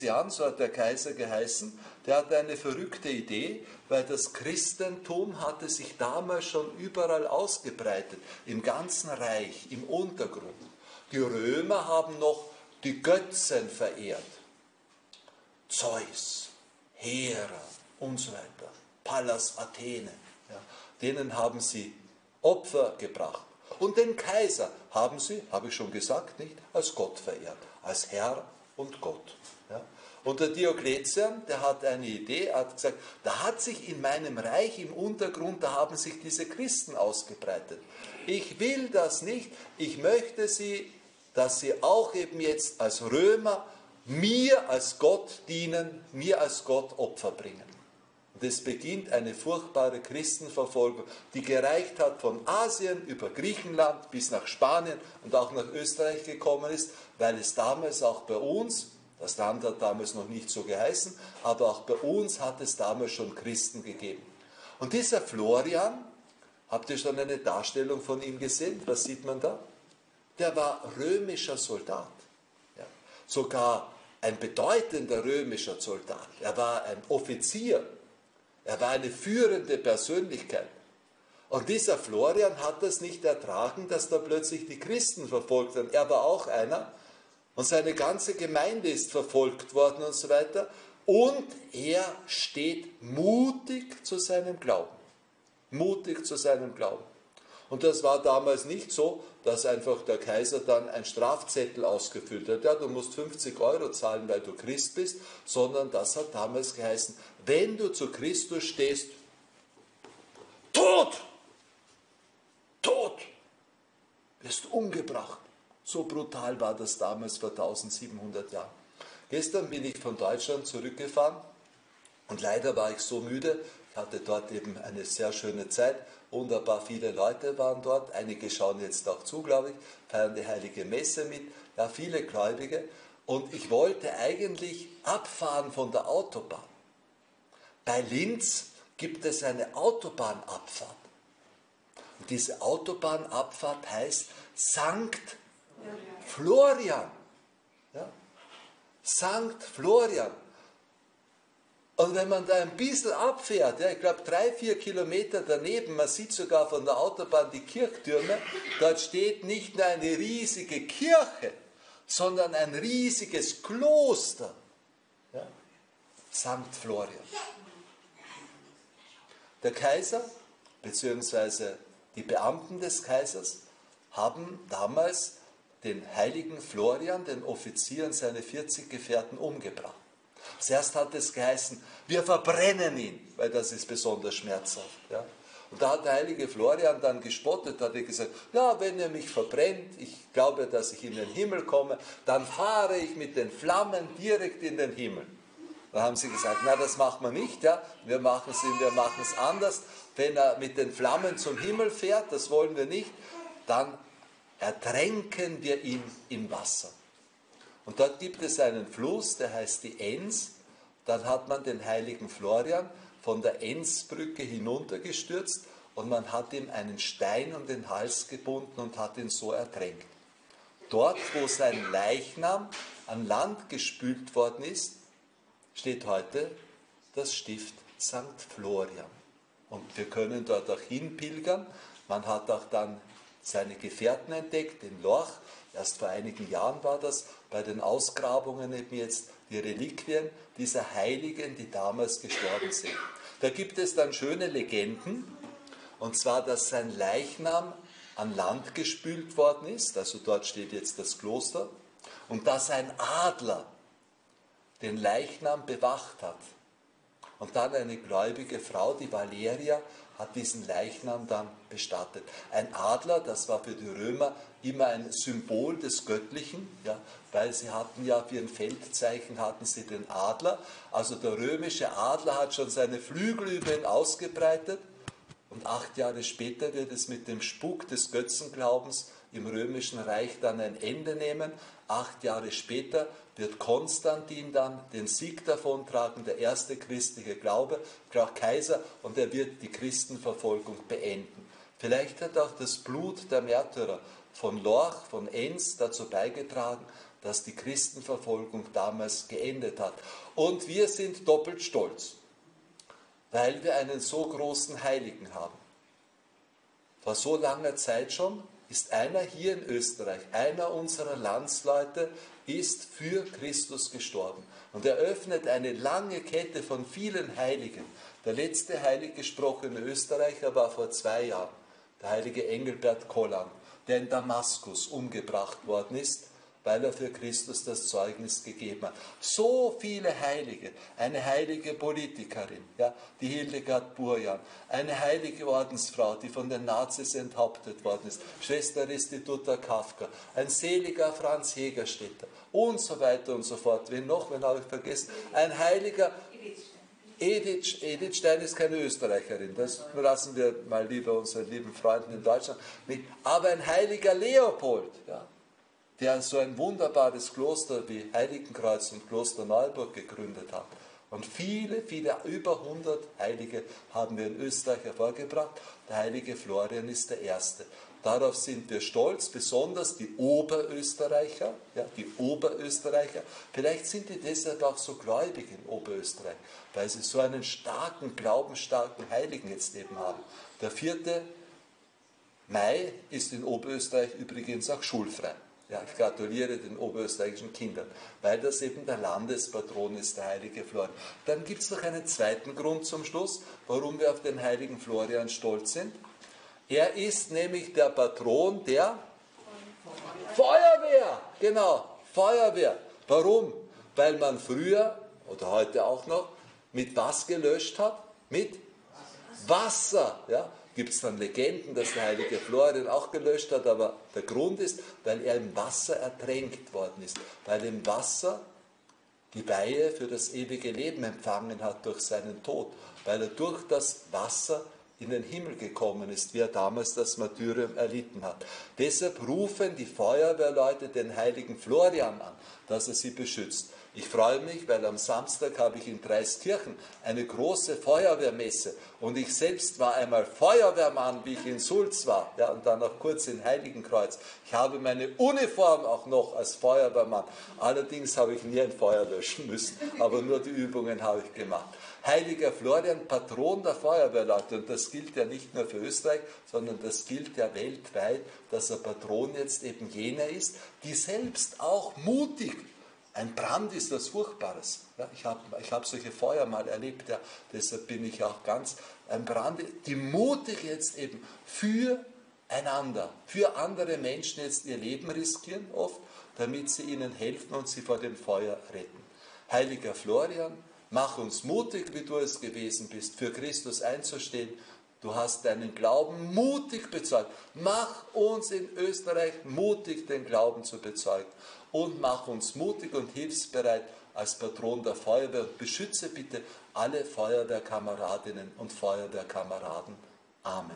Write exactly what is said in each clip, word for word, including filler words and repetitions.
so hat der Kaiser geheißen, der hatte eine verrückte Idee, weil das Christentum hatte sich damals schon überall ausgebreitet, im ganzen Reich, im Untergrund. Die Römer haben noch die Götzen verehrt. Zeus, Hera und so weiter, Pallas Athene. Ja, denen haben sie Opfer gebracht. Und den Kaiser haben sie, habe ich schon gesagt, nicht als Gott verehrt, als Herr und Gott. Ja. Und der Diokletian, der hat eine Idee, er hat gesagt, da hat sich in meinem Reich im Untergrund, da haben sich diese Christen ausgebreitet. Ich will das nicht, ich möchte sie, dass sie auch eben jetzt als Römer mir als Gott dienen, mir als Gott Opfer bringen. Und es beginnt eine furchtbare Christenverfolgung, die gereicht hat von Asien über Griechenland bis nach Spanien und auch nach Österreich gekommen ist, weil es damals auch bei uns, das Land hat damals noch nicht so geheißen, aber auch bei uns hat es damals schon Christen gegeben. Und dieser Florian, habt ihr schon eine Darstellung von ihm gesehen? Was sieht man da? Der war römischer Soldat. Ja. Sogar ein bedeutender römischer Soldat. Er war ein Offizier. Er war eine führende Persönlichkeit. Und dieser Florian hat das nicht ertragen, dass da plötzlich die Christen verfolgt werden. Er war auch einer. Und seine ganze Gemeinde ist verfolgt worden und so weiter. Und er steht mutig zu seinem Glauben. Mutig zu seinem Glauben. Und das war damals nicht so, dass einfach der Kaiser dann einen Strafzettel ausgefüllt hat. Ja, du musst fünfzig Euro zahlen, weil du Christ bist. Sondern das hat damals geheißen, wenn du zu Christus stehst, tot! Tot! Wirst umgebracht. So brutal war das damals vor eintausendsiebenhundert Jahren. Gestern bin ich von Deutschland zurückgefahren und leider war ich so müde. Ich hatte dort eben eine sehr schöne Zeit. Wunderbar viele Leute waren dort. Einige schauen jetzt auch zu, glaube ich, feiern die Heilige Messe mit. Ja, viele Gläubige. Und ich wollte eigentlich abfahren von der Autobahn. Bei Linz gibt es eine Autobahnabfahrt. Und diese Autobahnabfahrt heißt Sankt Florian. Ja? Sankt Florian. Und wenn man da ein bisschen abfährt, ja, ich glaube drei, vier Kilometer daneben, man sieht sogar von der Autobahn die Kirchtürme, dort steht nicht nur eine riesige Kirche, sondern ein riesiges Kloster. Ja? Sankt Florian. Der Kaiser, beziehungsweise die Beamten des Kaisers, haben damals den heiligen Florian, den Offizier und seine vierzig Gefährten umgebracht. Zuerst hat es geheißen, wir verbrennen ihn, weil das ist besonders schmerzhaft. Ja. Und da hat der heilige Florian dann gespottet, hat er gesagt, ja, wenn ihr mich verbrennt, ich glaube, dass ich in den Himmel komme, dann fahre ich mit den Flammen direkt in den Himmel. Da haben sie gesagt, na, das machen wir nicht, ja. wir machen es wir machen es anders. Wenn er mit den Flammen zum Himmel fährt, das wollen wir nicht, dann ertränken wir ihn im Wasser. Und dort gibt es einen Fluss, der heißt die Enns. Dann hat man den heiligen Florian von der Ennsbrücke hinuntergestürzt und man hat ihm einen Stein um den Hals gebunden und hat ihn so ertränkt. Dort, wo sein Leichnam an Land gespült worden ist, steht heute das Stift Sankt Florian. Und wir können dort auch hinpilgern. Man hat auch dann seine Gefährten entdeckt, in Lorch. Erst vor einigen Jahren war das, bei den Ausgrabungen eben jetzt die Reliquien dieser Heiligen, die damals gestorben sind. Da gibt es dann schöne Legenden, und zwar, dass sein Leichnam an Land gespült worden ist, also dort steht jetzt das Kloster, und dass ein Adler den Leichnam bewacht hat. Und dann eine gläubige Frau, die Valeria, hat diesen Leichnam dann bestattet. Ein Adler, das war für die Römer immer ein Symbol des Göttlichen, ja, weil sie hatten ja für ein Feldzeichen hatten sie den Adler. Also der römische Adler hat schon seine Flügel über ihn ausgebreitet und acht Jahre später wird es mit dem Spuk des Götzenglaubens im Römischen Reich dann ein Ende nehmen. Acht Jahre später wird Konstantin dann den Sieg davontragen, der erste christliche Glaube, Kaiser, und er wird die Christenverfolgung beenden. Vielleicht hat auch das Blut der Märtyrer von Lorch, von Enns dazu beigetragen, dass die Christenverfolgung damals geendet hat. Und wir sind doppelt stolz, weil wir einen so großen Heiligen haben. Vor so langer Zeit schon ist einer hier in Österreich, einer unserer Landsleute, ist für Christus gestorben. Und er öffnet eine lange Kette von vielen Heiligen. Der letzte heilig gesprochene Österreicher war vor zwei Jahren, der heilige Engelbert Kollang, der in Damaskus umgebracht worden ist, weil er für Christus das Zeugnis gegeben hat. So viele Heilige, eine heilige Politikerin, ja, die Hildegard Burjan, eine heilige Ordensfrau, die von den Nazis enthauptet worden ist, Schwester Restituta Kafka, ein seliger Franz Hegerstätter und so weiter und so fort. Wen noch, wen habe ich vergessen? Ein heiliger Edith, Edith Stein ist keine Österreicherin, das lassen wir mal lieber unseren lieben Freunden in Deutschland nicht. Aber ein heiliger Leopold, ja, der so ein wunderbares Kloster wie Heiligenkreuz und Kloster Neuburg gegründet hat. Und viele, viele, über hundert Heilige haben wir in Österreich hervorgebracht. Der heilige Florian ist der Erste. Darauf sind wir stolz, besonders die Oberösterreicher, ja, die Oberösterreicher. Vielleicht sind die deshalb auch so gläubig in Oberösterreich, weil sie so einen starken, glaubensstarken Heiligen jetzt eben haben. Der vierte Mai ist in Oberösterreich übrigens auch schulfrei. Ja, ich gratuliere den oberösterreichischen Kindern, weil das eben der Landespatron ist, der heilige Florian. Dann gibt es noch einen zweiten Grund zum Schluss, warum wir auf den heiligen Florian stolz sind. Er ist nämlich der Patron der Feuerwehr. Genau, Feuerwehr. Warum? Weil man früher, oder heute auch noch, mit was gelöscht hat? Mit Wasser. Ja? Gibt es dann Legenden, dass der heilige Florian auch gelöscht hat, aber der Grund ist, weil er im Wasser ertränkt worden ist, weil im Wasser die Weihe für das ewige Leben empfangen hat durch seinen Tod, weil er durch das Wasser in den Himmel gekommen ist, wie er damals das Martyrium erlitten hat. Deshalb rufen die Feuerwehrleute den heiligen Florian an, dass er sie beschützt. Ich freue mich, weil am Samstag habe ich in Dreiskirchen eine große Feuerwehrmesse und ich selbst war einmal Feuerwehrmann, wie ich in Sulz war, ja, und dann noch kurz in Heiligenkreuz. Ich habe meine Uniform auch noch als Feuerwehrmann. Allerdings habe ich nie ein Feuer löschen müssen, aber nur die Übungen habe ich gemacht. Heiliger Florian, Patron der Feuerwehrleute, und das gilt ja nicht nur für Österreich, sondern das gilt ja weltweit, dass er Patron jetzt eben jener ist, die selbst auch mutig, ein Brand ist was Furchtbares. Ja, ich habe ich hab solche Feuer mal erlebt, ja, deshalb bin ich auch ganz, ein Brand, die mutig jetzt eben für einander, für andere Menschen jetzt ihr Leben riskieren oft, damit sie ihnen helfen und sie vor dem Feuer retten. Heiliger Florian, mach uns mutig, wie du es gewesen bist, für Christus einzustehen. Du hast deinen Glauben mutig bezeugt. Mach uns in Österreich mutig, den Glauben zu bezeugen. Und mach uns mutig und hilfsbereit als Patron der Feuerwehr. Und beschütze bitte alle Feuerwehrkameradinnen und Feuerwehrkameraden. Amen.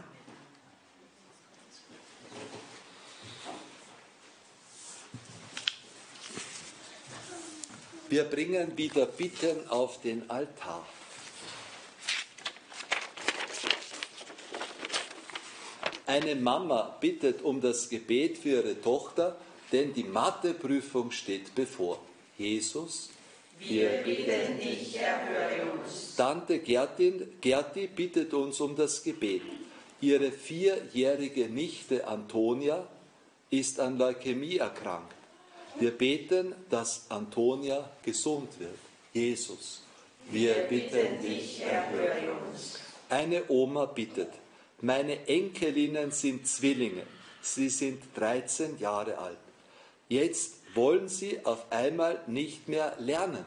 Wir bringen wieder Bitten auf den Altar. Eine Mama bittet um das Gebet für ihre Tochter, denn die Matheprüfung steht bevor. Jesus, wir bitten dich, erhöre uns. Tante Gertin, Gerti bittet uns um das Gebet. Ihre vierjährige Nichte Antonia ist an Leukämie erkrankt. Wir beten, dass Antonia gesund wird. Jesus, wir bitten dich, erhöre uns. Eine Oma bittet, meine Enkelinnen sind Zwillinge, sie sind dreizehn Jahre alt. Jetzt wollen sie auf einmal nicht mehr lernen.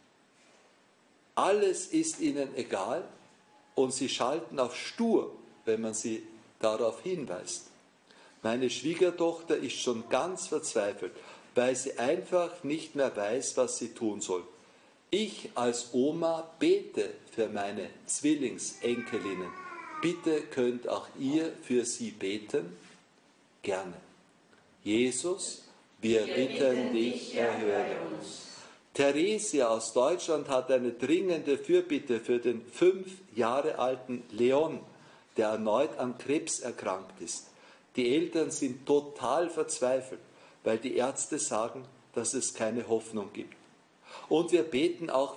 Alles ist ihnen egal und sie schalten auf stur, wenn man sie darauf hinweist. Meine Schwiegertochter ist schon ganz verzweifelt, weil sie einfach nicht mehr weiß, was sie tun soll. Ich als Oma bete für meine Zwillingsenkelinnen. Bitte könnt auch ihr für sie beten. Gerne. Jesus, wir, wir bitten dich, erhöre uns. Theresia aus Deutschland hat eine dringende Fürbitte für den fünf Jahre alten Leon, der erneut an Krebs erkrankt ist. Die Eltern sind total verzweifelt, weil die Ärzte sagen, dass es keine Hoffnung gibt. Und wir beten auch